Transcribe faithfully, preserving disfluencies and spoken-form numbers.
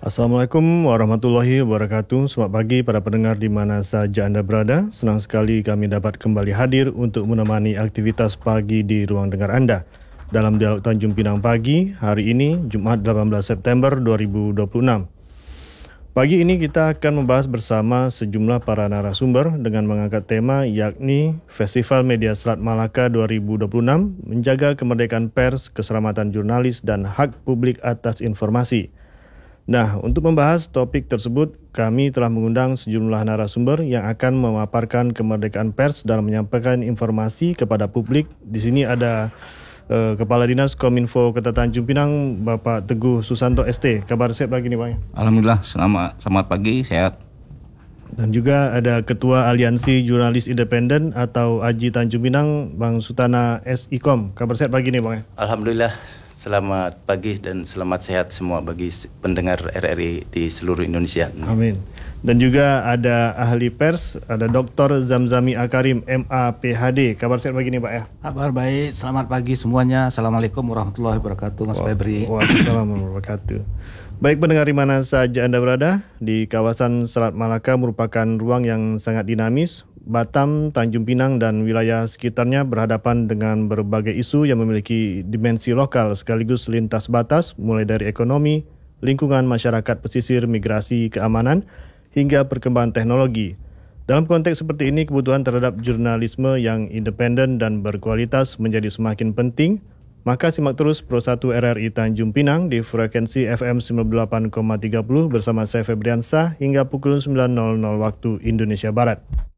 Assalamualaikum warahmatullahi wabarakatuh. Selamat pagi para pendengar di mana saja Anda berada. Senang sekali kami dapat kembali hadir untuk menemani aktivitas pagi di ruang dengar Anda. Dalam Dialog Tanjung Pinang Pagi, hari ini Jumat delapan belas September dua ribu dua puluh enam. Pagi ini kita akan membahas bersama sejumlah para narasumber dengan mengangkat tema yakni Festival Media Selat Malaka dua ribu dua puluh enam, menjaga kemerdekaan pers, keselamatan jurnalis dan hak publik atas informasi. Nah, untuk membahas topik tersebut, kami telah mengundang sejumlah narasumber yang akan memaparkan kemerdekaan pers dalam menyampaikan informasi kepada publik. Di sini ada uh, Kepala Dinas Kominfo Kota Tanjung Pinang, Bapak Teguh Susanto S T. Kabar sehat pagi nih, Pak? Alhamdulillah, selamat, selamat pagi, sehat. Dan juga ada Ketua Aliansi Jurnalis Independen atau A J I Tanjung Pinang, Bang Sutana S I K O M. Kabar sehat pagi nih, Bang? Alhamdulillah. Selamat pagi dan selamat sehat semua bagi pendengar R R I di seluruh Indonesia. Amin. Dan juga ada ahli pers, ada Doktor Zamzami Akarim, M A P H D. Kabar sehat pagi nih, Pak ya? Kabar baik, selamat pagi semuanya. Assalamualaikum warahmatullahi wabarakatuh, Mas Febri. Waalaikumsalam warahmatullahi wabarakatuh. Baik pendengar di mana saja Anda berada, di kawasan Selat Malaka merupakan ruang yang sangat dinamis. Batam, Tanjung Pinang dan wilayah sekitarnya berhadapan dengan berbagai isu yang memiliki dimensi lokal sekaligus lintas batas, mulai dari ekonomi, lingkungan masyarakat pesisir, migrasi, keamanan, hingga perkembangan teknologi. Dalam konteks seperti ini, kebutuhan terhadap jurnalisme yang independen dan berkualitas menjadi semakin penting. Maka simak terus Pro satu R R I Tanjung Pinang di frekuensi F M sembilan puluh delapan koma tiga puluh bersama saya Febriansah hingga pukul sembilan waktu Indonesia Barat.